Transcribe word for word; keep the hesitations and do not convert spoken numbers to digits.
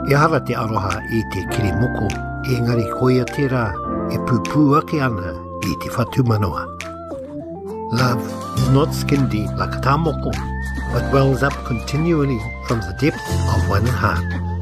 E hara te aroha I te kirimoko, engari koia tērā e pūpū ake ana I te whatumanoa. Love is not skin deep like a tāmoko, but wells up continually from the depth of one's heart.